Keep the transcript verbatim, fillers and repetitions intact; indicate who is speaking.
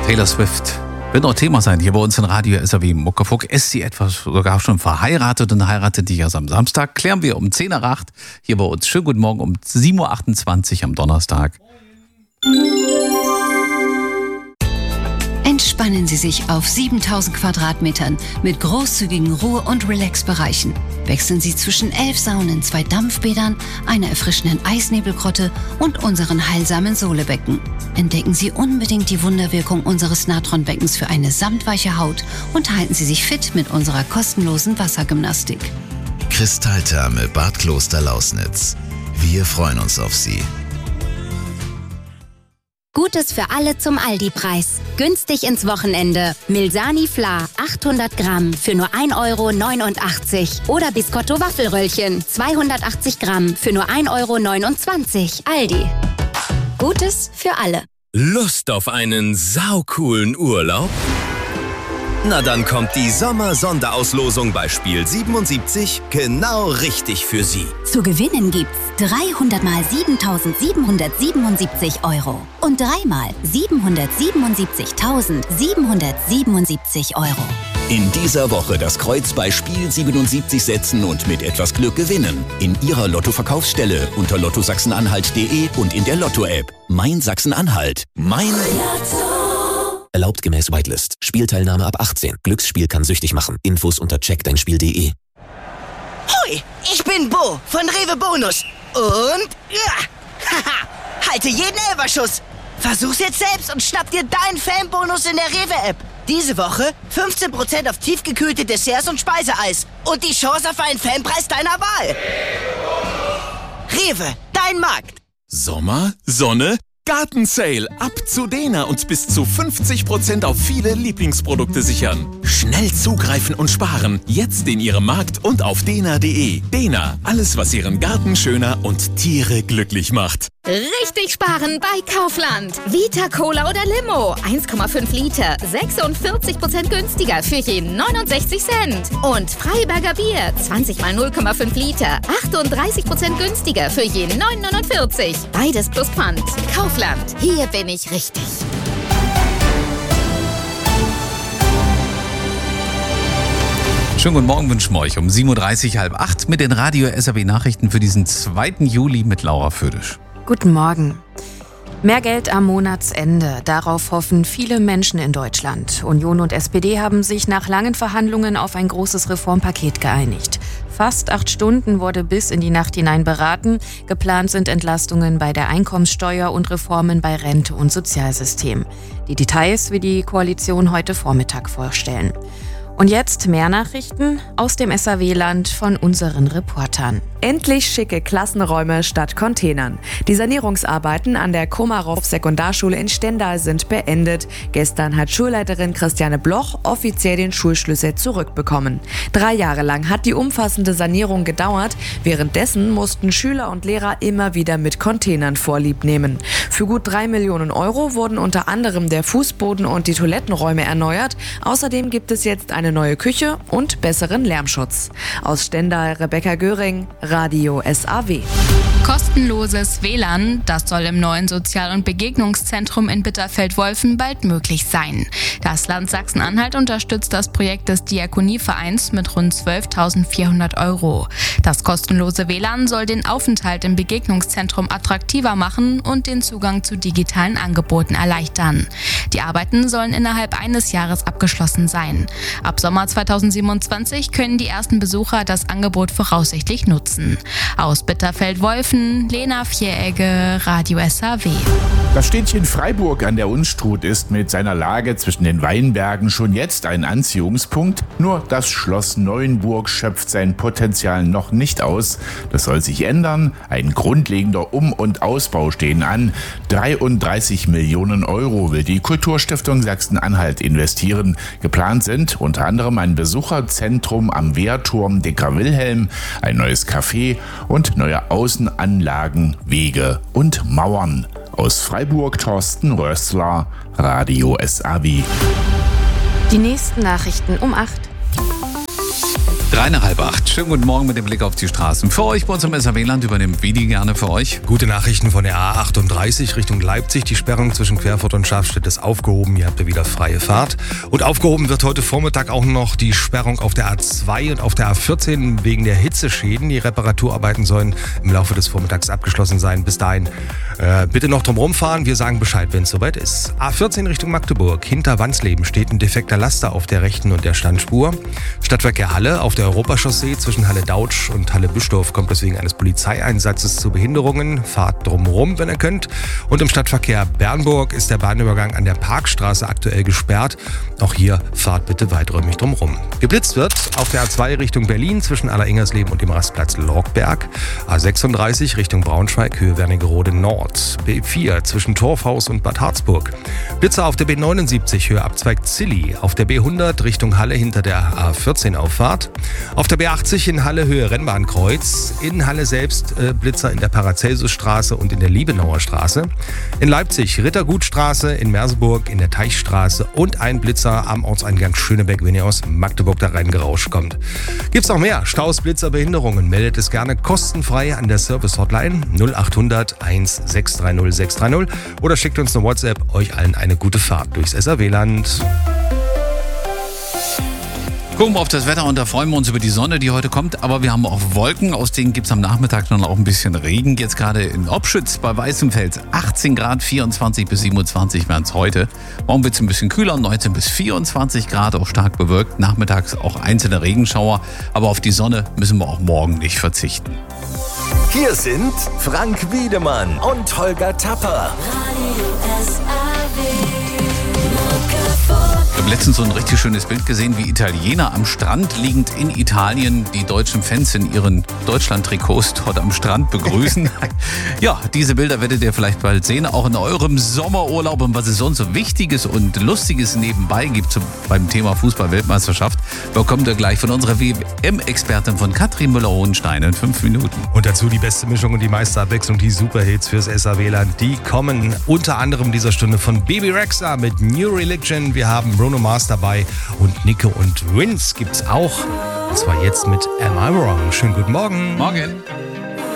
Speaker 1: Taylor Swift wird noch Thema sein hier bei uns in Radio S R W Muckefuck. Ist sie etwas sogar schon verheiratet und heiratet die erst am Samstag? Klären wir um zehn nach acht hier bei uns. Schönen guten Morgen um sieben Uhr achtundzwanzig am Donnerstag.
Speaker 2: Entspannen Sie sich auf siebentausend Quadratmetern mit großzügigen Ruhe- und Relax-Bereichen. Wechseln Sie zwischen elf Saunen, zwei Dampfbädern, einer erfrischenden Eisnebelgrotte und unseren heilsamen Sohlebecken. Entdecken Sie unbedingt die Wunderwirkung unseres Natronbeckens für eine samtweiche Haut und halten Sie sich fit mit unserer kostenlosen Wassergymnastik.
Speaker 3: Kristalltherme Bad Kloster Lausnitz. Wir freuen uns auf Sie.
Speaker 4: Gutes für alle zum Aldi-Preis. Günstig ins Wochenende. Milsani Fla achthundert Gramm für nur ein Euro neunundachtzig. Oder Biscotto Waffelröllchen zweihundertachtzig Gramm für nur ein Euro neunundzwanzig. Aldi. Gutes für alle.
Speaker 5: Lust auf einen saucoolen Urlaub? Na dann kommt die Sommer-Sonderauslosung bei Spiel siebenundsiebzig genau richtig für Sie.
Speaker 4: Zu gewinnen gibt's dreihundert mal siebentausendsiebenhundertsiebenundsiebzig Euro und dreimal siebenhundertsiebenundsiebzigtausendsiebenhundertsiebenundsiebzig Euro.
Speaker 6: In dieser Woche das Kreuz bei Spiel siebenundsiebzig setzen und mit etwas Glück gewinnen. In Ihrer Lotto-Verkaufsstelle unter lotto sachsen-anhalt punkt de und in der Lotto-App. Mein Sachsen-Anhalt. Mein Lotto. Erlaubt gemäß Whitelist. Spielteilnahme ab achtzehn. Glücksspiel kann süchtig machen. Infos unter check dein spiel punkt de.
Speaker 7: Hoi, ich bin Bo von Rewe Bonus. Und ja, haha, halte jeden Elferschuss. Versuch's jetzt selbst und schnapp dir deinen Fanbonus in der Rewe-App. Diese Woche fünfzehn Prozent auf tiefgekühlte Desserts und Speiseeis. Und die Chance auf einen Fanpreis deiner Wahl. Rewe, dein Markt.
Speaker 8: Sommer, Sonne, Gartensale. Ab zu Dena und bis zu fünfzig Prozent auf viele Lieblingsprodukte sichern. Schnell zugreifen und sparen. Jetzt in Ihrem Markt und auf dena punkt de. Dena, alles was Ihren Garten schöner und Tiere glücklich macht.
Speaker 9: Richtig sparen bei Kaufland. Vita Cola oder Limo. eins Komma fünf Liter. sechsundvierzig Prozent günstiger für je neunundsechzig Cent. Und Freiberger Bier. zwanzig mal null Komma fünf Liter. achtunddreißig Prozent günstiger für je neun neunundvierzig. Beides plus Pfand. Kaufland. Hier bin ich richtig.
Speaker 1: Schönen guten Morgen wünschen wir euch um sieben Uhr dreißig, halb acht mit den Radio S R W Nachrichten für diesen zweiten Juli mit Laura Födisch.
Speaker 10: Guten Morgen. Mehr Geld am Monatsende. Darauf hoffen viele Menschen in Deutschland. Union und S P D haben sich nach langen Verhandlungen auf ein großes Reformpaket geeinigt. Fast acht Stunden wurde bis in die Nacht hinein beraten. Geplant sind Entlastungen bei der Einkommenssteuer und Reformen bei Rente und Sozialsystem. Die Details will die Koalition heute Vormittag vorstellen. Und jetzt mehr Nachrichten aus dem S R W-Land von unseren Reportern.
Speaker 11: Endlich schicke Klassenräume statt Containern. Die Sanierungsarbeiten an der Komarow-Sekundarschule in Stendal sind beendet. Gestern hat Schulleiterin Christiane Bloch offiziell den Schulschlüssel zurückbekommen. Drei Jahre lang hat die umfassende Sanierung gedauert. Währenddessen mussten Schüler und Lehrer immer wieder mit Containern Vorlieb nehmen. Für gut drei Millionen Euro wurden unter anderem der Fußboden und die Toilettenräume erneuert. Außerdem gibt es jetzt eine neue Küche und besseren Lärmschutz. Aus Stendal, Rebecca Göring, Radio S A W.
Speaker 12: Kostenloses W L A N, das soll im neuen Sozial- und Begegnungszentrum in Bitterfeld-Wolfen bald möglich sein. Das Land Sachsen-Anhalt unterstützt das Projekt des Diakonievereins mit rund zwölftausendvierhundert Euro. Das kostenlose W L A N soll den Aufenthalt im Begegnungszentrum attraktiver machen und den Zugang zu digitalen Angeboten erleichtern. Die Arbeiten sollen innerhalb eines Jahres abgeschlossen sein. Ab Sommer zweitausendsiebenundzwanzig können die ersten Besucher das Angebot voraussichtlich nutzen. Aus Bitterfeld-Wolfen, Lena Vieregge, Radio S A W.
Speaker 13: Das Städtchen Freiburg an der Unstrut ist mit seiner Lage zwischen den Weinbergen schon jetzt ein Anziehungspunkt. Nur das Schloss Neuenburg schöpft sein Potenzial noch nicht aus. Das soll sich ändern. Ein grundlegender Um- und Ausbau stehen an. dreiunddreißig Millionen Euro will die Kulturstiftung Sachsen-Anhalt investieren. Geplant sind unter anderem ein Besucherzentrum am Wehrturm Dicker Wilhelm, ein neues Café und neue Außenanlagen, Wege und Mauern. Aus Freiburg Thorsten Rössler, Radio S A W.
Speaker 10: Die nächsten Nachrichten um acht.
Speaker 1: Dreieinhalb acht. Schönen guten Morgen mit dem Blick auf die Straßen. Für euch bei uns im S R W-Land übernimmt Vidi gerne für euch.
Speaker 14: Gute Nachrichten von der A achtunddreißig Richtung Leipzig. Die Sperrung zwischen Querfurt und Schafstedt ist aufgehoben. Hier habt ihr wieder freie Fahrt. Und aufgehoben wird heute Vormittag auch noch die Sperrung auf der A zwei und auf der A vierzehn wegen der Hitzeschäden. Die Reparaturarbeiten sollen im Laufe des Vormittags abgeschlossen sein. Bis dahin äh, bitte noch drum rumfahren. Wir sagen Bescheid, wenn es soweit ist. A vierzehn Richtung Magdeburg. Hinter Wansleben steht ein defekter Laster auf der rechten und der Standspur. Stadtverkehr Halle auf der Europachaussee zwischen Halle-Dautsch und Halle-Bischdorf kommt es wegen eines Polizeieinsatzes zu Behinderungen. Fahrt drumherum, wenn ihr könnt. Und im Stadtverkehr Bernburg ist der Bahnübergang an der Parkstraße aktuell gesperrt. Auch hier fahrt bitte weiträumig drumherum. Geblitzt wird auf der A zwei Richtung Berlin zwischen Aller-Ingersleben und dem Rastplatz Lorgberg. A sechsunddreißig Richtung Braunschweig, Höhe Wernigerode Nord. B vier zwischen Torfhaus und Bad Harzburg. Blitzer auf der B neunundsiebzig, Höhe Abzweig Zilli. Auf der B hundert Richtung Halle hinter der A vierzehn Auffahrt. Auf der B achtzig in Halle Höhe Rennbahnkreuz. In Halle selbst äh, Blitzer in der Paracelsusstraße und in der Liebenauer Straße. In Leipzig Rittergutstraße, in Merseburg in der Teichstraße und ein Blitzer am Ortseingang Schönebeck, wenn ihr aus Magdeburg da reingerauscht kommt. Gibt's noch mehr Staus, Blitzer, Behinderungen? Meldet es gerne kostenfrei an der Service-Hotline null achthundert eins sechs drei null sechs drei null oder schickt uns eine WhatsApp. Euch allen eine gute Fahrt durchs S R W-Land.
Speaker 1: Gucken wir auf das Wetter und da freuen wir uns über die Sonne, die heute kommt. Aber wir haben auch Wolken, aus denen gibt es am Nachmittag dann auch ein bisschen Regen. Jetzt gerade in Opschütz bei Weißenfels achtzehn Grad, vierundzwanzig bis siebenundzwanzig werden es heute. Morgen wird es ein bisschen kühler, neunzehn bis vierundzwanzig Grad, auch stark bewölkt. Nachmittags auch einzelne Regenschauer, aber auf die Sonne müssen wir auch morgen nicht verzichten.
Speaker 5: Hier sind Frank Wiedemann und Holger Tapper.
Speaker 1: Ich habe letztens so ein richtig schönes Bild gesehen, wie Italiener am Strand liegend in Italien die deutschen Fans in ihren Deutschland-Trikots dort am Strand begrüßen. Ja, diese Bilder werdet ihr vielleicht bald sehen, auch in eurem Sommerurlaub und was es sonst so Wichtiges und Lustiges nebenbei gibt zum, beim Thema Fußball-Weltmeisterschaft, bekommt ihr gleich von unserer W M-Expertin von Katrin Müller-Hohenstein in fünf Minuten.
Speaker 14: Und dazu die beste Mischung und die meiste Abwechslung, die Superhits fürs S R W-Land. Die kommen unter anderem dieser Stunde von Bebe Rexha mit New Religion. Wir haben Bruno Mars dabei und Nico und Vince gibt's auch. Und zwar jetzt mit Am I Wrong. Schönen guten Morgen.
Speaker 1: Morgen.